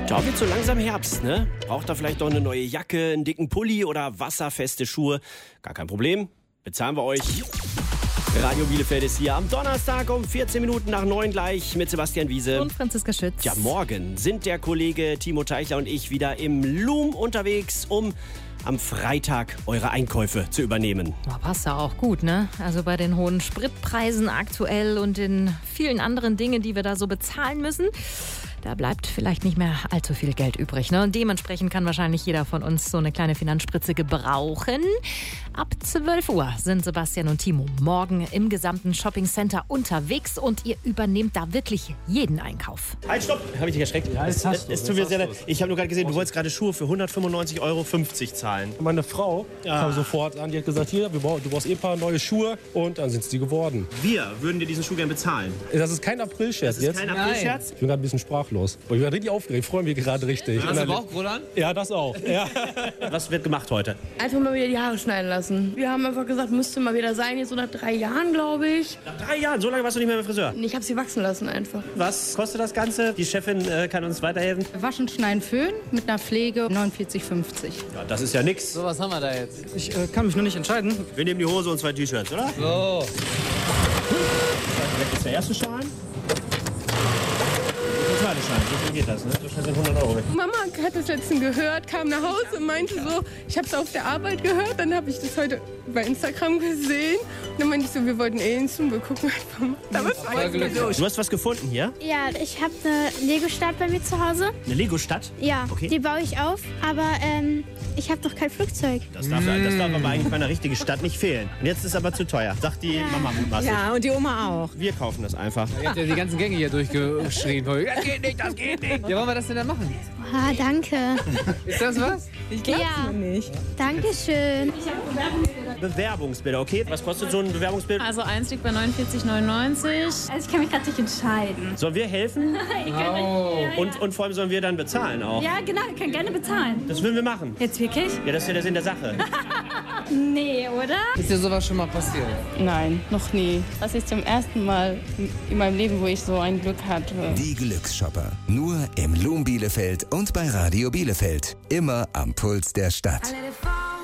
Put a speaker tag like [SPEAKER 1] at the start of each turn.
[SPEAKER 1] Ja, wird so langsam Herbst, ne? Braucht da vielleicht noch eine neue Jacke, einen dicken Pulli oder wasserfeste Schuhe? Gar kein Problem. Bezahlen wir euch. Radio Bielefeld ist hier am Donnerstag um 14 Minuten nach 9 gleich mit Sebastian Wiese.
[SPEAKER 2] Und Franziska Schütz.
[SPEAKER 1] Ja, morgen sind der Kollege Timo Teichler und ich wieder im Loom unterwegs, um am Freitag eure Einkäufe zu übernehmen.
[SPEAKER 2] Ja, passt ja auch gut, ne? Also bei den hohen Spritpreisen aktuell und den vielen anderen Dingen, die wir da so bezahlen müssen, da bleibt vielleicht nicht mehr allzu viel Geld übrig, ne? Und dementsprechend kann wahrscheinlich jeder von uns so eine kleine Finanzspritze gebrauchen. Ab 12 Uhr sind Sebastian und Timo morgen im gesamten Shoppingcenter unterwegs und ihr übernehmt da wirklich jeden Einkauf.
[SPEAKER 1] Halt, stopp! Habe ich dich erschreckt?
[SPEAKER 3] Ja, es
[SPEAKER 1] tut mir sehr leid. Ich habe nur gerade gesehen, du wolltest gerade Schuhe für 195,50 Euro zahlen.
[SPEAKER 3] Meine Frau kam sofort an, die hat gesagt, hier, du brauchst ein paar neue Schuhe und dann sind es die geworden.
[SPEAKER 1] Wir würden dir diesen Schuh gerne bezahlen.
[SPEAKER 3] Das ist kein Aprilscherz jetzt.
[SPEAKER 1] Kein Aprilscherz?
[SPEAKER 3] Ich bin gerade ein bisschen sprachlos. Ich bin richtig aufgeregt, freue mich gerade richtig.
[SPEAKER 4] Hast du Bauchgrund an?
[SPEAKER 3] Ja, das auch. Ja.
[SPEAKER 1] Was wird gemacht heute?
[SPEAKER 5] Einfach mal wieder die Haare schneiden lassen. Wir haben einfach gesagt, müsste mal wieder sein, jetzt so nach 3 Jahren, glaube ich.
[SPEAKER 1] Nach 3 Jahren? So lange warst du nicht mehr beim Friseur?
[SPEAKER 5] Ich habe sie wachsen lassen einfach.
[SPEAKER 1] Was kostet das Ganze? Die Chefin kann uns weiterhelfen.
[SPEAKER 6] Waschen, schneiden, föhnen mit einer Pflege 49,50.
[SPEAKER 1] Ja, das ist ja nix.
[SPEAKER 4] So, was haben wir da jetzt?
[SPEAKER 7] Ich kann mich noch nicht entscheiden.
[SPEAKER 1] Wir nehmen die Hose und 2 T-Shirts, oder?
[SPEAKER 4] So.
[SPEAKER 1] Das ist der erste Schein. Der zweite Schein. So viel geht das, ne? So schnell sind 100 Euro weg.
[SPEAKER 5] Mama hat das letztens gehört, kam nach Hause und meinte so, ich habe es auf der Arbeit gehört, dann habe ich das heute bei Instagram gesehen. Und dann meinte ich so, wir wollten ins und wir gucken einfach mal. Da was war
[SPEAKER 1] Du hast was gefunden hier?
[SPEAKER 8] Ja, ich habe eine Lego-Stadt bei mir zu Hause.
[SPEAKER 1] Eine Lego-Stadt?
[SPEAKER 8] Ja,
[SPEAKER 1] Okay.
[SPEAKER 8] die baue ich auf, aber ich habe doch kein Flugzeug.
[SPEAKER 1] Das darf aber eigentlich bei einer richtigen Stadt nicht fehlen. Und jetzt ist es aber zu teuer, sagt die Mama mutmaßlich.
[SPEAKER 6] Ja, und die Oma auch.
[SPEAKER 1] Wir kaufen das einfach.
[SPEAKER 4] Ihr habt ja die ganzen Gänge hier durchgeschrien. Das geht nicht, das geht nicht. Ja, wollen wir das denn dann machen?
[SPEAKER 8] Ah, danke.
[SPEAKER 4] Ist das was?
[SPEAKER 6] Ich glaub's
[SPEAKER 8] Ja.
[SPEAKER 6] noch nicht.
[SPEAKER 8] Dankeschön.
[SPEAKER 1] Bewerbungsbilder, okay? Was kostet so ein Bewerbungsbild?
[SPEAKER 9] Also eins liegt bei 49,99.
[SPEAKER 8] Also ich kann mich gerade nicht entscheiden.
[SPEAKER 1] Sollen wir helfen?
[SPEAKER 4] Oh.
[SPEAKER 1] Und vor allem sollen wir dann bezahlen auch?
[SPEAKER 8] Ja, genau, ihr könnt gerne bezahlen.
[SPEAKER 1] Das würden wir machen.
[SPEAKER 8] Jetzt wirklich?
[SPEAKER 1] Ja, das ist ja der Sinn der Sache.
[SPEAKER 8] Nee, oder?
[SPEAKER 4] Ist dir sowas schon mal passiert?
[SPEAKER 5] Nein, noch nie. Das ist zum ersten Mal in meinem Leben, wo ich so ein Glück hatte.
[SPEAKER 10] Die Glücksshopper. Nur im Loom Bielefeld und bei Radio Bielefeld. Immer am Puls der Stadt.